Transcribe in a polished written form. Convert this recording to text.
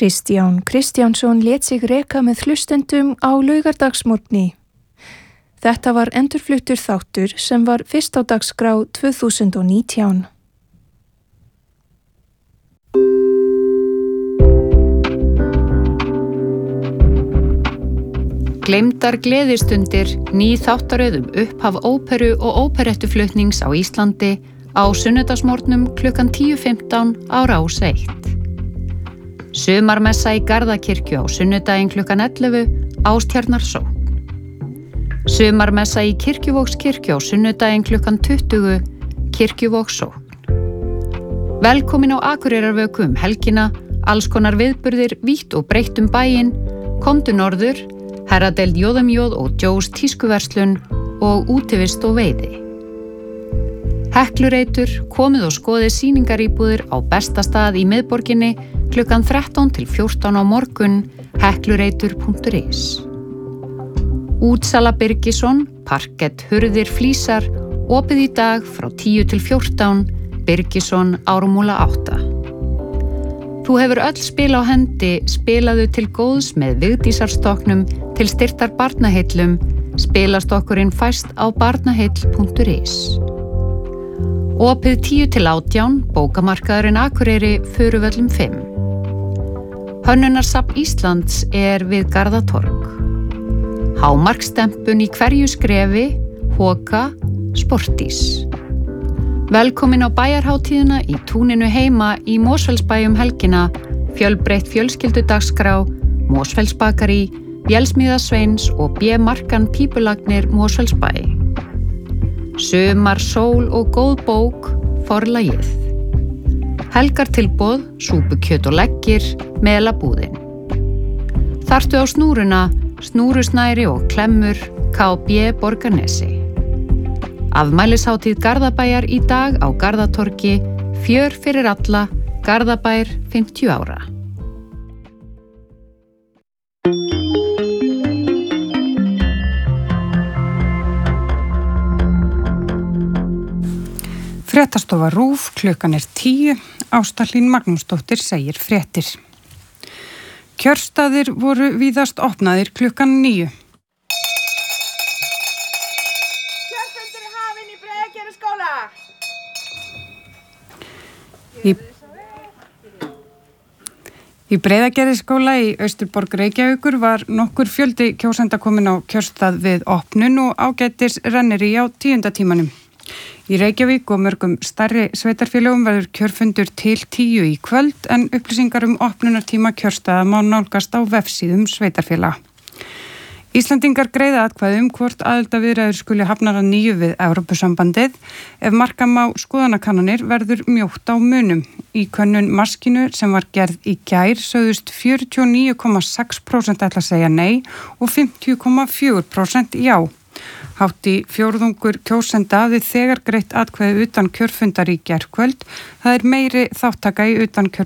Kristján Kristjánsson lét sig reka með hlustendum á laugardagsmorgni. Þetta var endurfluttur þáttur sem var fyrst á dagskrá 2019. Gleymdar gleðistundir, ný þáttaröð upphaf óperu og óperettuflutnings á Íslandi á sunnudagsmorgnum klukkan 10:15 á Rás 1. Sumarmessa í Garðakirkju á sunnudaginn klukkan 11 Ástjarnarsókn. Sumarmessa í Kirkjuvogskirkju á sunnudaginn klukkan 20 Kirkjuvogssókn. Velkomin á Akureyrarvöku helgina, alls konar viðburðir vítt og breitt bæinn, komdu norður, herradeild Jóðumjóð og Joe's tískuverslun og útivist og veiði. Heklureitur, komið og skoðið sýningaríbúðir á besta stað í miðborginni klukkan 13 til 14 á morgun, heklureitur.is. Útsala Birgisson, parkett, hurðir, flísar, opið í dag frá 10 til 14, Birgisson, Ármúla 8. Þú hefur öll spil á hendi, spilaðu til góðs með Vigdísarstokknum til styrktar barnaheillum, spilastokkurinn fæst á barnaheill.is. Opið 10 til 18, bókamarkaðurinn Akureyri, Furuvöllum 5. Hönnunarsafn Íslands við Garðatorg. Hámarkstempun í hverju skrefi, Hoka, Sportís. Velkomin á bæjarhátíðina í túninu heima í Mosfellsbæ helgina, fjölbreytt fjölskyldudagskrá, Mosfellsbakarí, Vélsmiðja Sveins og B-markan pípulagnir Mosfellsbæ. Sumar, sól og góð bók, Forlagið. Helgartilboð, súpukjöt og leggir, Melabúðin. Þarftu á snúruna, snúrusnæri og klemmur, KB Borgarnesi. Afmælishátíð Garðabæjar í dag á Garðatorgi, fjör fyrir alla, Garðabær 50 ára. Fréttastofa RÚV, klukkan 10, Ásta Hlín Magnúsdóttir segir fréttir. Kjörstaðir voru víðast opnaðir klukkan 9. Kjörfundur er hafinn í Breiðagerðisskóla. Í Breiðagerðisskóla í Austurborg Reykjavíkur var nokkur fjöldi kjósenda komin á kjörstað við opnun og ágætis renniri á 10. tímanum. Í Reykjavík og mörgum stærri sveitarfélögum verður kjörfundur til 10 í kvöld en upplýsingar opnunartíma kjörstaða má nálgast á vefsíðum sveitarfélaga. Íslendingar greiða atkvæði hvort aðildarviðræður skuli hafnar að nýju við Evrópusambandið. Ef marka má skoðanakannanir verður mjótt á munum. Í könnun Maskínu sem var gerð í gær sögðust 49,6% ætla að segja nei og 50,4% já. Hátt í fjórðungur kjósenda hafði þegar greitt atkvæði utan kjörfundar í gærkvöld. Það er meiri þáttaka í utan